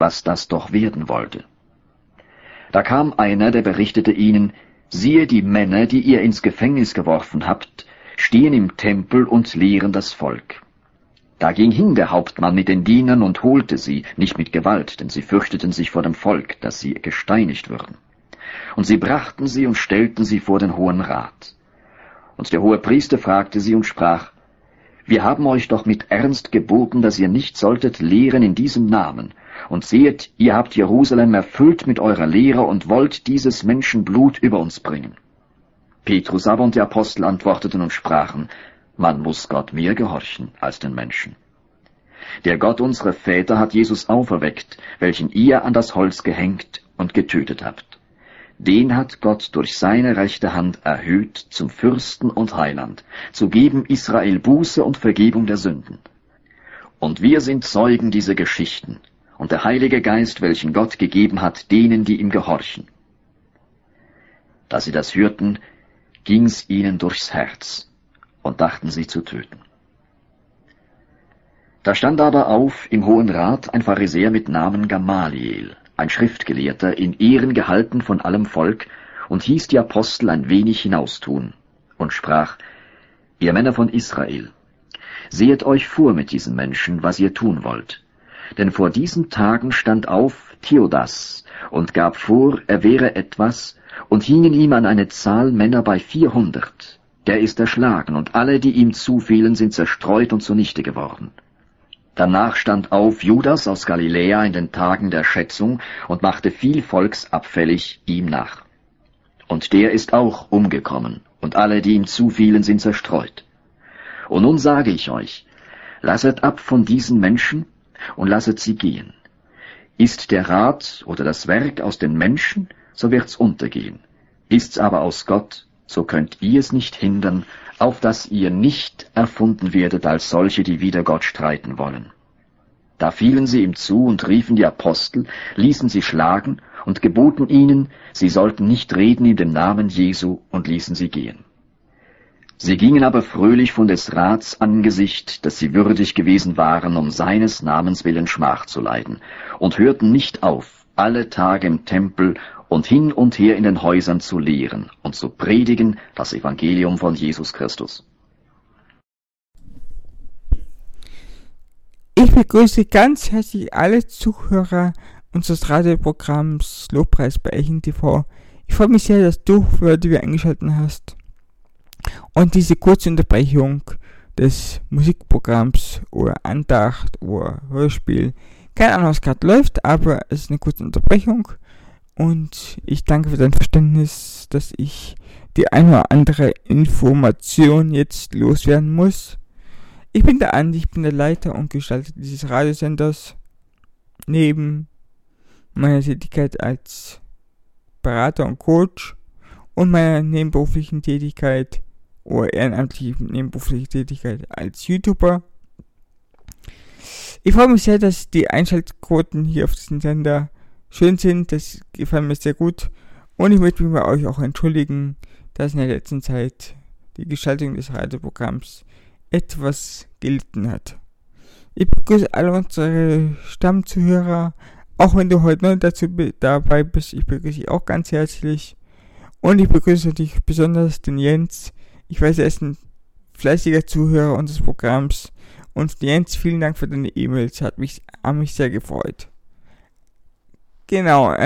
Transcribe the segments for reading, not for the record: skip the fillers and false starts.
was das doch werden wollte. Da kam einer, der berichtete ihnen, siehe, die Männer, die ihr ins Gefängnis geworfen habt, stehen im Tempel und lehren das Volk. Da ging hin der Hauptmann mit den Dienern und holte sie, nicht mit Gewalt, denn sie fürchteten sich vor dem Volk, dass sie gesteinigt würden. Und sie brachten sie und stellten sie vor den Hohen Rat. Und der Hohepriester fragte sie und sprach, wir haben euch doch mit Ernst geboten, dass ihr nicht solltet lehren in diesem Namen. Und seht, ihr habt Jerusalem erfüllt mit eurer Lehre und wollt dieses Menschen Blut über uns bringen. Petrus aber und die Apostel antworteten und sprachen, man muss Gott mehr gehorchen als den Menschen. Der Gott unserer Väter hat Jesus auferweckt, welchen ihr an das Holz gehängt und getötet habt. Den hat Gott durch seine rechte Hand erhöht zum Fürsten und Heiland, zu geben Israel Buße und Vergebung der Sünden. Und wir sind Zeugen dieser Geschichten, und der Heilige Geist, welchen Gott gegeben hat, denen, die ihm gehorchen. Da sie das hörten, ging's ihnen durchs Herz, und dachten sie zu töten. Da stand aber auf im Hohen Rat ein Pharisäer mit Namen Gamaliel, ein Schriftgelehrter, in Ehren gehalten von allem Volk, und hieß die Apostel ein wenig hinaustun, und sprach, ihr Männer von Israel, sehet euch vor mit diesen Menschen, was ihr tun wollt. Denn vor diesen Tagen stand auf Theodas und gab vor, er wäre etwas, und hingen ihm an eine Zahl Männer bei 400. Der ist erschlagen, und alle, die ihm zufielen, sind zerstreut und zunichte geworden. Danach stand auf Judas aus Galiläa in den Tagen der Schätzung und machte viel Volks abfällig ihm nach. Und der ist auch umgekommen, und alle, die ihm zufielen, sind zerstreut. Und nun sage ich euch, lasset ab von diesen Menschen und lasset sie gehen. Ist der Rat oder das Werk aus den Menschen, so wird's untergehen. Ist's aber aus Gott, so könnt ihr es nicht hindern, auf dass ihr nicht erfunden werdet als solche, die wider Gott streiten wollen. Da fielen sie ihm zu und riefen die Apostel, ließen sie schlagen und geboten ihnen, sie sollten nicht reden in dem Namen Jesu, und ließen sie gehen. Sie gingen aber fröhlich von des Rats Angesicht, dass sie würdig gewesen waren, um seines Namens willen Schmach zu leiden, und hörten nicht auf, alle Tage im Tempel und hin und her in den Häusern zu lehren und zu predigen das Evangelium von Jesus Christus. Ich begrüße ganz herzlich alle Zuhörer unseres Radioprogramms Lobpreis bei Echen TV. Ich freue mich sehr, dass du wieder eingeschaltet hast. Und diese kurze Unterbrechung des Musikprogramms oder Andacht oder Hörspiel, keine Ahnung, was gerade läuft, aber es ist eine kurze Unterbrechung. Und ich danke für dein Verständnis, dass ich die eine oder andere Information jetzt loswerden muss. Ich bin der Andi, ich bin der Leiter und Gestalter dieses Radiosenders. Neben meiner Tätigkeit als Berater und Coach und meiner nebenberuflichen Tätigkeit oder ehrenamtliche nebenberufliche Tätigkeit als YouTuber. Ich freue mich sehr, dass die Einschaltquoten hier auf diesem Sender schön sind, das gefällt mir sehr gut, und ich möchte mich bei euch auch entschuldigen, dass in der letzten Zeit die Gestaltung des Radioprogramms etwas gelitten hat. Ich begrüße alle unsere Stammzuhörer, auch wenn du heute neu dabei bist, ich begrüße dich auch ganz herzlich, und ich begrüße natürlich besonders den Jens. Ich weiß, er ist ein fleißiger Zuhörer unseres Programms, und Jens, vielen Dank für deine E-Mails, hat mich sehr gefreut. Genau,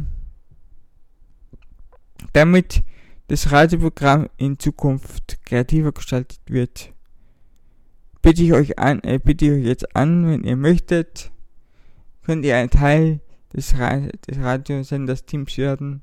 damit das Radioprogramm in Zukunft kreativer gestaltet wird, bitte ich euch jetzt an, wenn ihr möchtet, könnt ihr ein Teil des Radiosenders Teams werden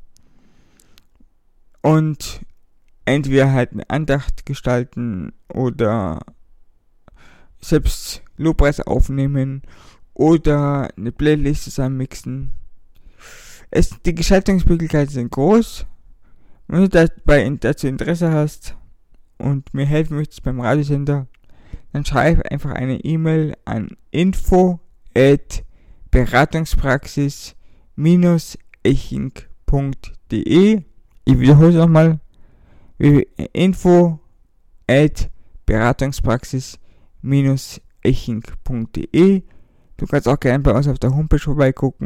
und entweder halt eine Andacht gestalten oder selbst Lobpreis aufnehmen oder eine Playlist zusammenmixen. Die Gestaltungsmöglichkeiten sind groß. Wenn du dazu Interesse hast und mir helfen möchtest beim Radiosender, dann schreib einfach eine E-Mail an info@beratungspraxis-eching.de. Ich wiederhole es nochmal. info@beratungspraxis-eching.de. Du kannst auch gerne bei uns auf der Homepage vorbeigucken.